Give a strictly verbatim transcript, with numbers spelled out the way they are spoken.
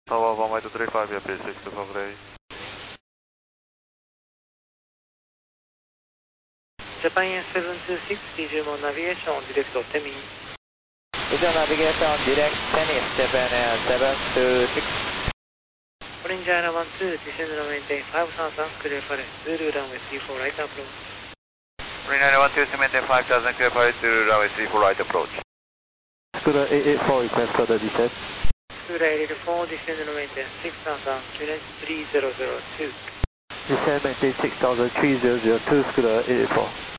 Tower one eight three five, P six to calculate. Japan seven two six, visual navigation, direct to Temi. Visual navigation, direct Temi, Japan seven two six. Orange Island one two, descend and maintain five thousand, clear for Zulu runway three four right approach. Orange Island one two, maintain five thousand, clear for Zulu runway three four right approach. Scooter eight eight four, request for the descent. Scooter eight eight four, descend and maintain six thousand, three zero zero two. Descend maintain six thousand, three zero zero two, Scooter eight eight four.